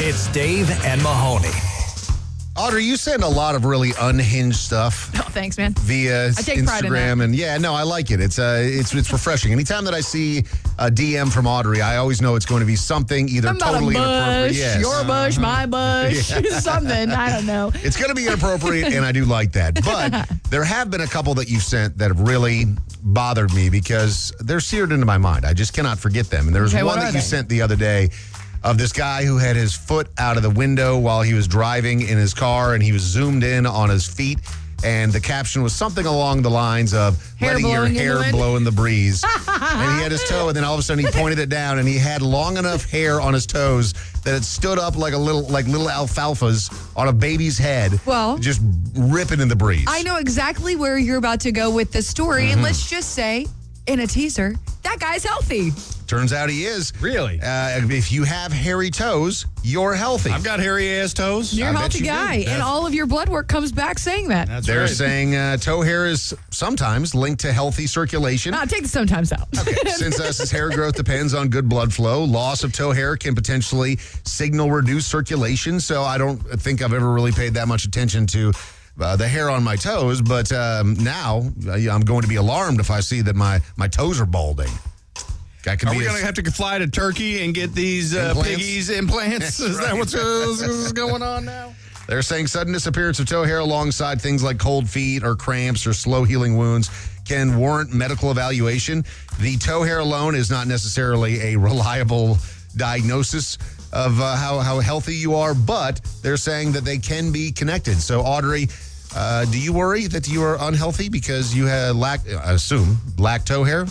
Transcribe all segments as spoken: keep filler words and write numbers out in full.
It's Dave and Mahoney. Audrey, you send a lot of really unhinged stuff. Oh, thanks, man. Via I take pride in Instagram, that. and yeah, no, I like it. It's uh, it's it's refreshing. Anytime that I see a D M from Audrey, I always know it's going to be something either Something about totally a inappropriate, bush, yes, your bush, my bush, Yeah. something. I don't know. it's going to be inappropriate, and I do like that. But there have been a couple that you've sent that have really bothered me because they're seared into my mind. I just cannot forget them. And there was Okay, one what that are you they? sent the other day of this guy who had his foot out of the window while he was driving in his car, and he was zoomed in on his feet. And the caption was something along the lines of Hair letting your blowing in the hair wind. blow in the breeze. And he had his toe, and then all of a sudden he pointed it down, and he had long enough hair on his toes that it stood up like a little, like little alfalfas on a baby's head. Well- just ripping in the breeze. I know exactly where you're about to go with this story. Mm-hmm. And let's just say, in a teaser, that guy's healthy. Turns out he is. Really? Uh, if you have hairy toes, you're healthy. I've got hairy ass toes. You're I a bet healthy you do. guy. And That's- all of your blood work comes back saying that. That's They're right. saying uh, toe hair is sometimes linked to healthy circulation. Ah, take the sometimes out. Okay. Since uh, since hair growth depends on good blood flow, loss of toe hair can potentially signal reduced circulation. So I don't think I've ever really paid that much attention to uh, the hair on my toes. But um, now uh, I'm going to be alarmed if I see that my, my toes are balding. That could Are be we a- going to have to fly to Turkey and get these uh, Implants? piggies implants? Is that right. what's uh, going on now? They're saying sudden disappearance of toe hair alongside things like cold feet or cramps or slow healing wounds can warrant medical evaluation. The toe hair alone is not necessarily a reliable diagnosis of uh, how, how healthy you are, but they're saying that they can be connected. So, Audrey, uh, do you worry that you are unhealthy because you have lack, I assume, lack toe hair?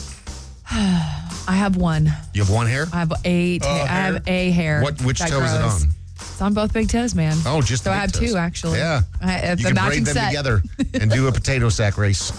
I have one. You have one hair? I have a. Ta- Uh, I have a hair. What? Which that toe is it grows. on? It's on both big toes, man. Oh, just so the I big have toes. two actually. Yeah. I, it's You a can matching braid them set. together and do a potato sack race.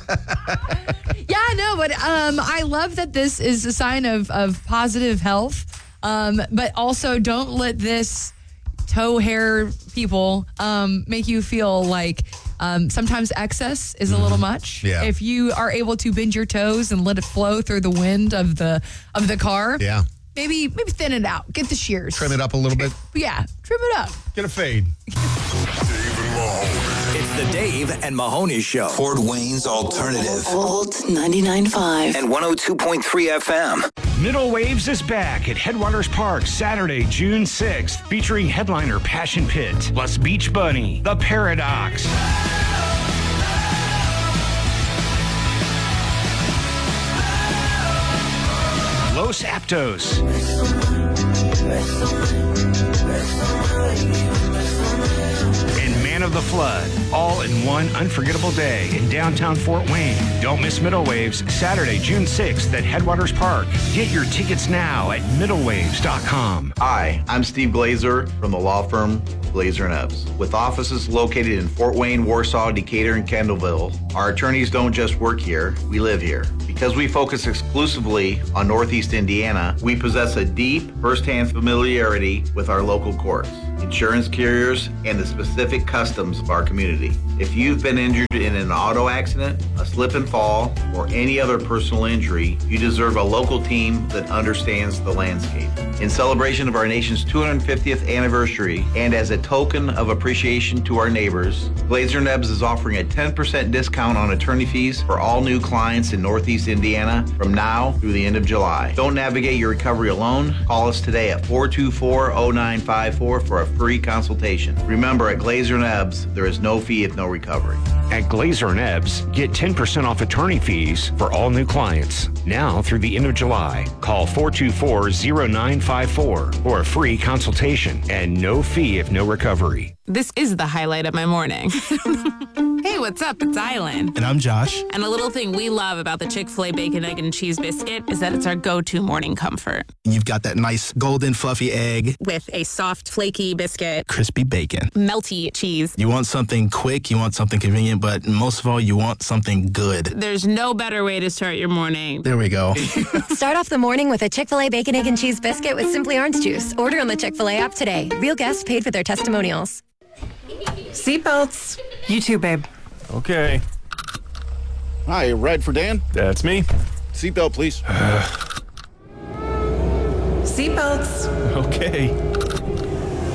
Yeah, I know, but um, I love that this is a sign of of positive health. Um, but also, don't let this toe hair people um, make you feel like um, sometimes excess is a little much. Yeah. If you are able to bend your toes and let it flow through the wind of the of the car, Yeah. maybe maybe thin it out. Get the shears. Trim it up a little bit. Yeah, trim it up. Get a fade. It's the Dave and Mahoney Show. Fort Wayne's Alternative. Old ninety-nine point five. And one oh two point three F M. Middle Waves is back at Headwaters Park Saturday, June sixth, featuring headliner Passion Pit, plus Beach Bunny, The Paradox. Los Aptos. And Man of the Flood, all in one unforgettable day in downtown Fort Wayne. Don't miss Middle Waves, Saturday, June sixth at Headwaters Park. Get your tickets now at middle waves dot com. Hi, I'm Steve Glazer from the law firm Glazer and Epps. With offices located in Fort Wayne, Warsaw, Decatur, and Kendallville, our attorneys don't just work here, we live here. Because we focus exclusively on Northeast Indiana, we possess a deep, firsthand familiarity with our local courts, insurance carriers, and the specific customs of our community. If you've been injured in an auto accident, a slip and fall, or any other personal injury, you deserve a local team that understands the landscape. In celebration of our nation's two hundred fiftieth anniversary, and as a token of appreciation to our neighbors, Glazer Nebs is offering a ten percent discount on attorney fees for all new clients in Northeast Indiana from now through the end of July. Don't navigate your recovery alone. Call us today at four two four, oh nine five four for a free consultation. Remember, at Glazer Nebs, there is no fee if no recovery. At Glazer and Ebbs, get ten percent off attorney fees for all new clients. Now through the end of July. Call four two four, oh nine five four for a free consultation and no fee if no recovery. This is the highlight of my morning. Hey, what's up? It's Island. And I'm Josh. And a little thing we love about the Chick-fil-A Bacon, Egg, and Cheese Biscuit is that it's our go-to morning comfort. You've got that nice golden fluffy egg, With a soft, flaky biscuit, crispy bacon. melty cheese. You want something quick, you want something convenient, but most of all, you want something good. There's no better way to start your morning. There we go. Start off the morning with a Chick-fil-A Bacon, Egg, and Cheese Biscuit with Simply Orange Juice. Order on the Chick-fil-A app today. Real guests paid for their testimonials. Seatbelts. You too, babe. Okay. Hi, ride for Dan? That's me. Seatbelt, please. Seatbelts. Okay.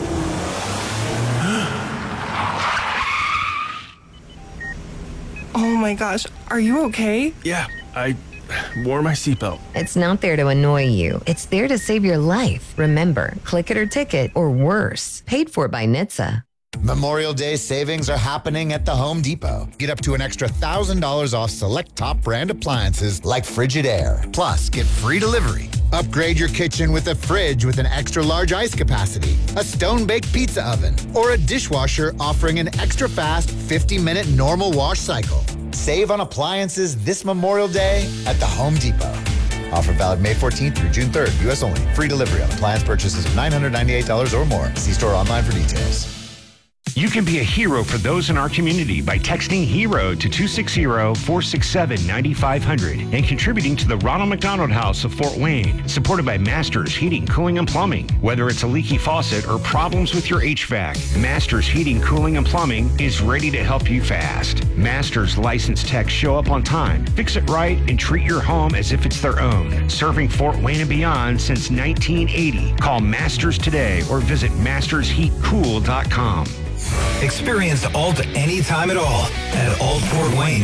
my gosh, are you okay? Yeah, I wore my seatbelt. It's not there to annoy you. It's there to save your life. Remember, click it or ticket, or worse. Paid for by N H T S A. Memorial Day savings are happening at the Home Depot. Get up to an extra one thousand dollars off select top brand appliances like Frigidaire. Plus, get free delivery. Upgrade your kitchen with a fridge with an extra large ice capacity, a stone-baked pizza oven, or a dishwasher offering an extra fast fifty minute normal wash cycle. Save on appliances this Memorial Day at the Home Depot. Offer valid May fourteenth through June third. U S only. Free delivery on appliance purchases of nine hundred ninety-eight dollars or more. See store online for details. You can be a hero for those in our community by texting HERO to two six zero, four six seven, nine five zero zero and contributing to the Ronald McDonald House of Fort Wayne, supported by Masters Heating, Cooling, and Plumbing. Whether it's a leaky faucet or problems with your H V A C, Masters Heating, Cooling, and Plumbing is ready to help you fast. Masters licensed techs show up on time, fix it right, and treat your home as if it's their own. Serving Fort Wayne and beyond since nineteen eighty. Call Masters today or visit masters heat cool dot com. Experience Alt anytime at all at alt fort wayne